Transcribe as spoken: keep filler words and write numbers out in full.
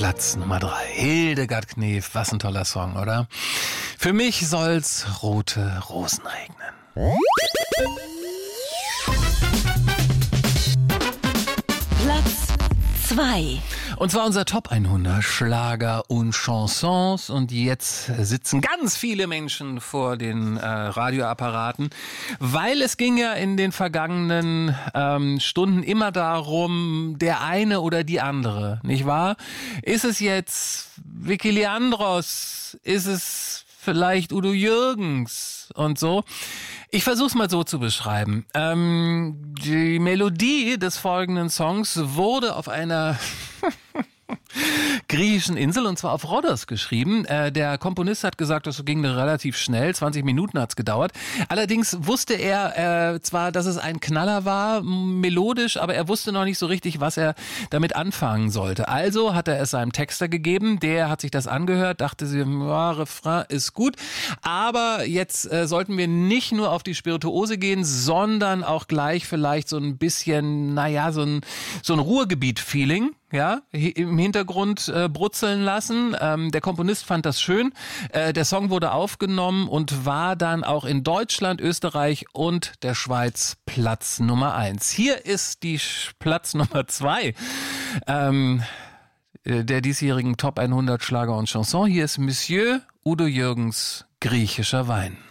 Platz Nummer drei. Hildegard Knef, was ein toller Song, oder? Für mich soll's rote Rosen regnen. Platz zwei. Und zwar unser Top hundert Schlager und Chansons. Und jetzt sitzen ganz viele Menschen vor den äh, Radioapparaten, weil es ging ja in den vergangenen ähm, Stunden immer darum, der eine oder die andere, nicht wahr? Ist es jetzt Vicky Leandros? Ist es vielleicht Udo Jürgens und so? Ich versuch's mal so zu beschreiben. Ähm, die Melodie des folgenden Songs wurde auf einer griechischen Insel, und zwar auf Rhodos, geschrieben. Äh, der Komponist hat gesagt, das ging relativ schnell, zwanzig Minuten hat's gedauert. Allerdings wusste er äh, zwar, dass es ein Knaller war, melodisch, aber er wusste noch nicht so richtig, was er damit anfangen sollte. Also hat er es seinem Texter gegeben, der hat sich das angehört, dachte sich, ja, Refrain ist gut, aber jetzt äh, sollten wir nicht nur auf die Spirituose gehen, sondern auch gleich vielleicht so ein bisschen, naja, so ein, so ein Ruhrgebiet-Feeling, ja, im Hintergrund äh, brutzeln lassen. Ähm, der Komponist fand das schön. Äh, der Song wurde aufgenommen und war dann auch in Deutschland, Österreich und der Schweiz Platz Nummer eins. Hier ist die Sch- Platz Nummer zwei ähm, der diesjährigen Top hundert Schlager und Chanson. Hier ist Monsieur Udo Jürgens, griechischer Wein.